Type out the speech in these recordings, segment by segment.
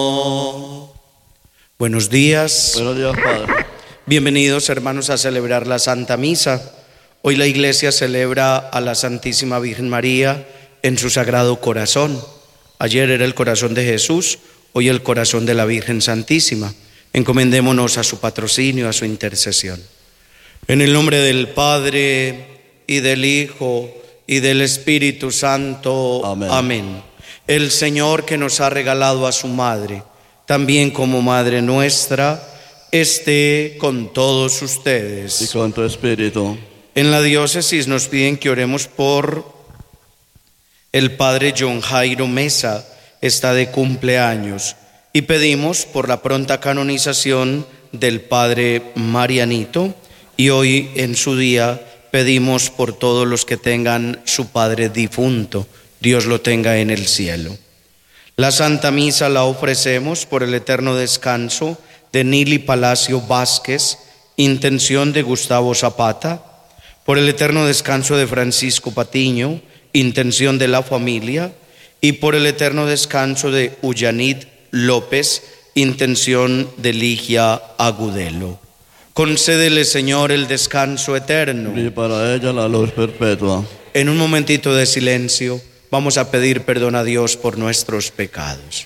Buenos días. Buenos días, Padre. Bienvenidos, hermanos, a celebrar la Santa Misa. Hoy la Iglesia celebra a la Santísima Virgen María en su Sagrado Corazón. Ayer era el corazón de Jesús, hoy el corazón de la Virgen Santísima. Encomendémonos a su patrocinio, a su intercesión. En el nombre del Padre, y del Hijo, y del Espíritu Santo. Amén. Amén. El Señor, que nos ha regalado a su Madre, también como Madre nuestra, esté con todos ustedes. Y con tu espíritu. En la diócesis nos piden que oremos por el Padre John Jairo Mesa, está de cumpleaños, y pedimos por la pronta canonización del Padre Marianito, y hoy en su día pedimos por todos los que tengan su padre difunto, Dios lo tenga en el cielo. La Santa Misa la ofrecemos por el eterno descanso de Nili Palacio Vázquez, intención de Gustavo Zapata, por el eterno descanso de Francisco Patiño, intención de la familia, y por el eterno descanso de Ullanit López, intención de Ligia Agudelo. Concédele, Señor, el descanso eterno. Y para ella la luz perpetua. En un momentito de silencio vamos a pedir perdón a Dios por nuestros pecados.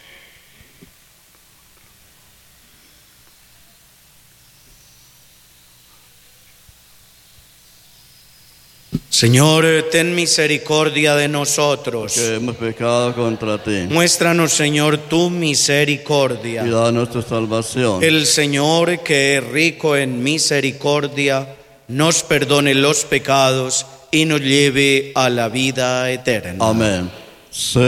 Señor, ten misericordia de nosotros. Que hemos pecado contra ti. Muéstranos, Señor, tu misericordia. Y danos tu salvación. El Señor, que es rico en misericordia, nos perdone los pecados y nos lleve a la vida eterna. Amén.